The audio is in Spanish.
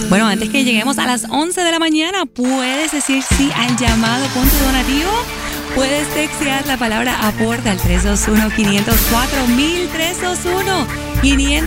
Bueno, antes que lleguemos a las 11 de la mañana, puedes decir sí al llamado con tu donativo. Puedes textear la palabra aporte al 321-504-1000, 321-504-1000.